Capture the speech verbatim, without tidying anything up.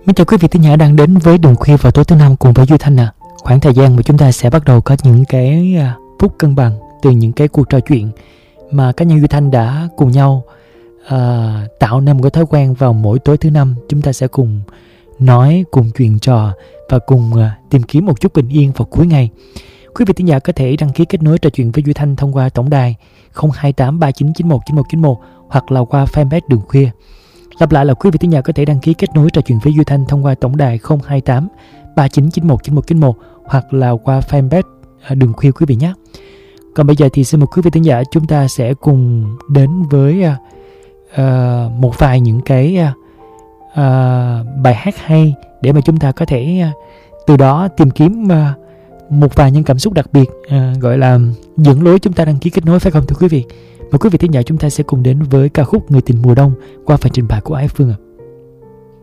Mến chào quý vị thính giả đang đến với Đường Khuya vào tối thứ năm cùng với Duy Thanh ạ. À. Khoảng thời gian mà chúng ta sẽ bắt đầu có những cái phút cân bằng từ những cái cuộc trò chuyện mà cá nhân Duy Thanh đã cùng nhau uh, tạo nên một cái thói quen vào mỗi tối thứ năm. Chúng ta sẽ cùng nói, cùng chuyện trò và cùng uh, tìm kiếm một chút bình yên vào cuối ngày. Quý vị thính giả có thể đăng ký kết nối trò chuyện với Duy Thanh thông qua tổng đài không hai tám ba chín chín một chín một chín một hoặc là qua fanpage Đường Khuya. Lặp lại là quý vị thính giả có thể đăng ký kết nối trò chuyện với Duy Thanh thông qua tổng đài không hai tám ba chín chín một chín một chín một hoặc là qua fanpage Đường Khuya quý vị nhé. Còn bây giờ thì xin mời quý vị thính giả chúng ta sẽ cùng đến với uh, uh, một vài những cái uh, uh, bài hát hay để mà chúng ta có thể uh, từ đó tìm kiếm uh, một vài những cảm xúc đặc biệt uh, gọi là dẫn lối chúng ta đăng ký kết nối, phải không thưa quý vị? Mời quý vị thính giả chúng ta sẽ cùng đến với ca khúc Người Tình Mùa Đông qua phần trình bày của Ái Phương ạ.